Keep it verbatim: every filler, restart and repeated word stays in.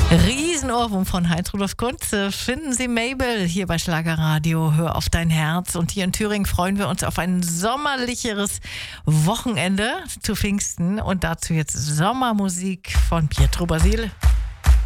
Riesenohrwurm von Heinz-Rudolf Kunze. Finden Sie Mabel hier bei Schlagerradio. Hör auf dein Herz. Und hier in Thüringen freuen wir uns auf ein sommerlicheres Wochenende zu Pfingsten. Und dazu jetzt Sommermusik von Pietro Basile.